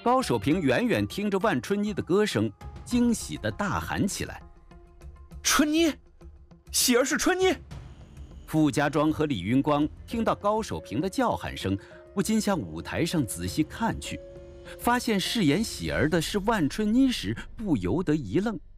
高守平远远听着万春妮的歌声，惊喜地大喊起来：“ 春妮，喜儿是春妮！” 傅家庄和李云光听到高守平的叫喊声，不禁向舞台上仔细看去，发现饰演喜儿的是万春妮时，不由得一愣。